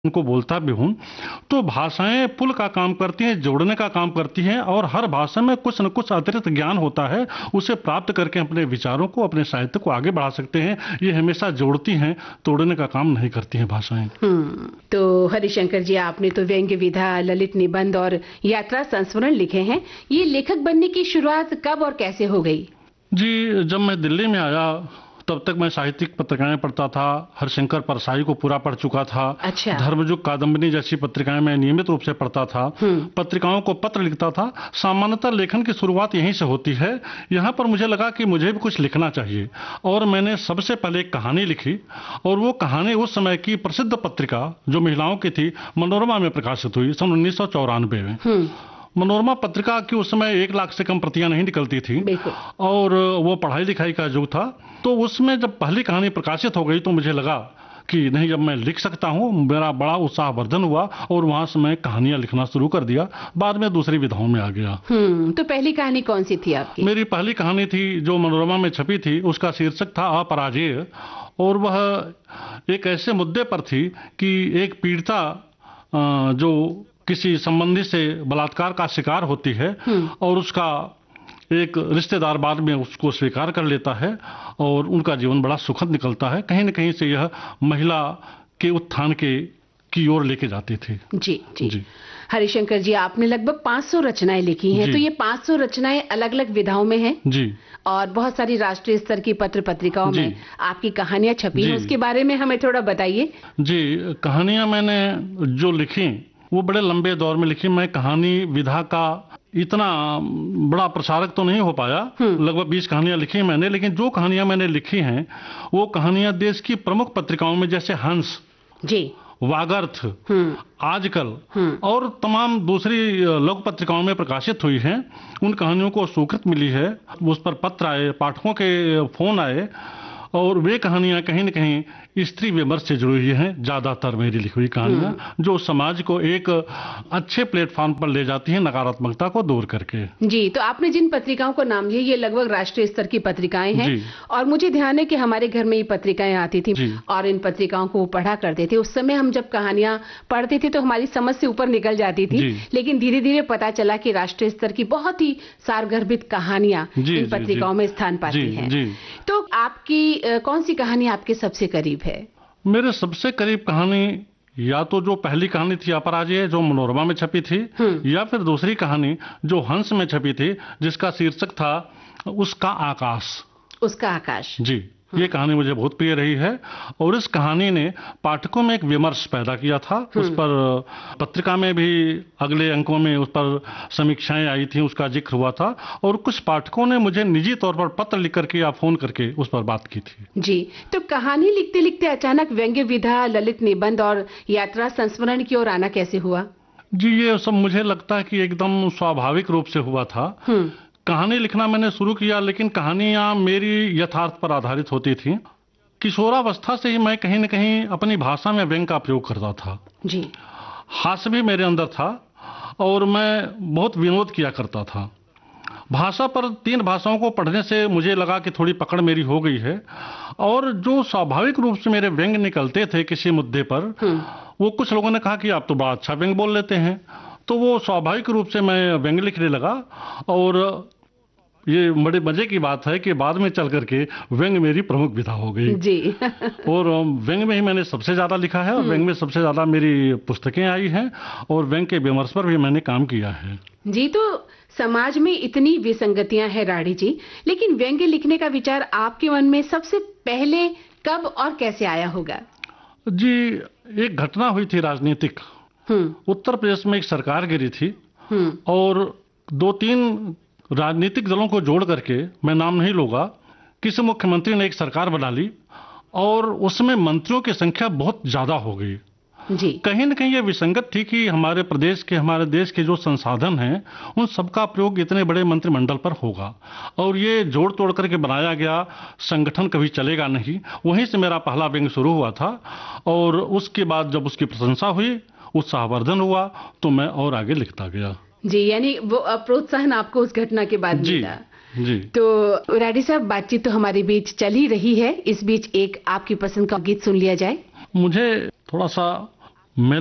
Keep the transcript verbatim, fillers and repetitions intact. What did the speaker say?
उनको बोलता भी हूँ। तो भाषाएं पुल का काम करती हैं, जोड़ने का काम करती हैं, और हर भाषा में कुछ न कुछ अतिरिक्त ज्ञान होता है, उसे प्राप्त करके अपने विचारों को, अपने साहित्य को आगे बढ़ा सकते हैं। ये हमेशा जोड़ती हैं, तोड़ने का काम नहीं करती हैं भाषाएं। हम्म तो हरिशंकर जी, आपने तो व्यंग्य विधा, ललित निबंध और यात्रा संस्मरण लिखे हैं। ये लेखक बनने की शुरुआत कब और कैसे हो गई? जी, जब मैं दिल्ली में आया तब तक मैं साहित्यिक पत्रिकाएं पढ़ता था। हरिशंकर परसाई को पूरा पढ़ चुका था। अच्छा। धर्मयुग, कादम्बिनी जैसी पत्रिकाएं मैं नियमित रूप से पढ़ता था। पत्रिकाओं को पत्र लिखता था। सामान्यतः लेखन की शुरुआत यहीं से होती है। यहाँ पर मुझे लगा कि मुझे भी कुछ लिखना चाहिए, और मैंने सबसे पहले एक कहानी लिखी, और वो कहानी उस समय की प्रसिद्ध पत्रिका जो महिलाओं की थी, मनोरमा में प्रकाशित हुई सन उन्नीस सौ चौरानवे में। मनोरमा पत्रिका की उस समय एक लाख से कम प्रतियां नहीं निकलती थी, और वो पढ़ाई लिखाई का युग था। तो उसमें जब पहली कहानी प्रकाशित हो गई तो मुझे लगा कि नहीं, जब मैं लिख सकता हूँ। मेरा बड़ा उत्साहवर्धन हुआ, और वहां से मैं कहानियां लिखना शुरू कर दिया। बाद में दूसरी विधाओं में आ गया। हम्म तो पहली कहानी कौन सी थी आपकी? मेरी पहली कहानी थी जो मनोरमा में छपी थी, उसका शीर्षक था अपराजेय, और वह एक ऐसे मुद्दे पर थी कि एक पीड़िता जो किसी संबंधी से बलात्कार का शिकार होती है, और उसका एक रिश्तेदार बाद में उसको स्वीकार कर लेता है, और उनका जीवन बड़ा सुखद निकलता है। कहीं न कहीं से यह महिला के उत्थान के की ओर लेके जाती थी। जी, जी जी हरिशंकर जी, आपने लगभग पाँच सौ रचनाएं लिखी हैं। तो ये पाँच सौ रचनाएं अलग अलग विधाओं में हैं जी, और बहुत सारी राष्ट्रीय स्तर की पत्र पत्रिकाओं में आपकी कहानियां छपी हैं। उसके बारे में हमें थोड़ा बताइए। जी, कहानियां मैंने जो लिखी वो बड़े लंबे दौर में लिखी। मैं कहानी विधा का इतना बड़ा प्रसारक तो नहीं हो पाया। लगभग बीस कहानियां लिखी मैंने, लेकिन जो कहानियां मैंने लिखी हैं वो कहानियां देश की प्रमुख पत्रिकाओं में, जैसे हंस जी, वागर्थ, आजकल और तमाम दूसरी लोक पत्रिकाओं में प्रकाशित हुई हैं। उन कहानियों को स्वीकृति मिली है, उस पर पत्र आए, पाठकों के फोन आए, और वे कहानियां कहीं न कहीं स्त्री विमर्श से जुड़ी हुई हैं। ज्यादातर मेरी लिखी हुई कहानियां जो समाज को एक अच्छे प्लेटफॉर्म पर ले जाती हैं, नकारात्मकता को दूर करके। जी, तो आपने जिन पत्रिकाओं को नाम लिया, ये लगभग राष्ट्रीय स्तर की पत्रिकाएं हैं, और मुझे ध्यान है कि हमारे घर में ये पत्रिकाएं आती थी, और इन पत्रिकाओं को पढ़ा करते थे। उस समय हम जब कहानियां पढ़ते थे तो हमारी समझ से ऊपर निकल जाती थी, लेकिन धीरे धीरे पता चला कि राष्ट्रीय स्तर की बहुत ही सारगर्भित कहानियां इन पत्रिकाओं में स्थान पाती हैं। तो आपकी कौन सी कहानी आपके सबसे करीब है? मेरे सबसे करीब कहानी या तो जो पहली कहानी थी अपराजेय, जो मनोरमा में छपी थी, या फिर दूसरी कहानी जो हंस में छपी थी, जिसका शीर्षक था उसका आकाश। उसका आकाश जी, ये कहानी मुझे बहुत प्रिय रही है, और इस कहानी ने पाठकों में एक विमर्श पैदा किया था। उस पर पत्रिका में भी अगले अंकों में उस पर समीक्षाएं आई थी, उसका जिक्र हुआ था, और कुछ पाठकों ने मुझे निजी तौर पर पत्र लिख करके या फोन करके उस पर बात की थी। जी, तो कहानी लिखते लिखते अचानक व्यंग्य विधा, ललित निबंध और यात्रा संस्मरण की ओर आना कैसे हुआ? जी, ये सब मुझे लगता है कि एकदम स्वाभाविक रूप से हुआ था। कहानी लिखना मैंने शुरू किया, लेकिन कहानियां मेरी यथार्थ पर आधारित होती थी। किशोरावस्था से ही मैं कहीं न कहीं अपनी भाषा में व्यंग्य का प्रयोग करता था जी। हास्य भी मेरे अंदर था, और मैं बहुत विनोद किया करता था। भाषा पर तीन भाषाओं को पढ़ने से मुझे लगा कि थोड़ी पकड़ मेरी हो गई है, और जो स्वाभाविक रूप से मेरे व्यंग्य निकलते थे किसी मुद्दे पर, वो कुछ लोगों ने कहा कि आप तो बड़ा अच्छा व्यंग्य बोल लेते हैं। तो वो स्वाभाविक रूप से मैं व्यंग्य लिखने लगा, और ये बड़े मजे की बात है कि बाद में चल करके व्यंग्य मेरी प्रमुख विधा हो गई जी। और व्यंग्य में ही मैंने सबसे ज्यादा लिखा है, और व्यंग्य में सबसे ज्यादा मेरी पुस्तकें आई हैं, और व्यंग्य के विमर्श पर भी मैंने काम किया है। जी, तो समाज में इतनी विसंगतियां हैं राठी जी, लेकिन व्यंग्य लिखने का विचार आपके मन में सबसे पहले कब और कैसे आया होगा? जी, एक घटना हुई थी राजनीतिक। उत्तर प्रदेश में एक सरकार गिरी थी, और दो तीन राजनीतिक दलों को जोड़ करके, मैं नाम नहीं लूंगा, किसी मुख्यमंत्री ने एक सरकार बना ली, और उसमें मंत्रियों की संख्या बहुत ज्यादा हो गई जी। कहीं न कहीं ये विसंगत थी कि हमारे प्रदेश के, हमारे देश के जो संसाधन हैं, उन सबका प्रयोग इतने बड़े मंत्रिमंडल पर होगा, और ये जोड़ तोड़ करके बनाया गया संगठन कभी चलेगा नहीं। वहीं से मेरा पहला व्यंग्य शुरू हुआ था, और उसके बाद जब उसकी प्रशंसा हुई, उत्साहवर्धन हुआ, तो मैं और आगे लिखता गया जी। यानी वो प्रोत्साहन आपको उस घटना के बाद मिला जी। तो राठी साहब, बातचीत तो हमारे बीच चल ही रही है, इस बीच एक आपकी पसंद का गीत सुन लिया जाए। मुझे थोड़ा सा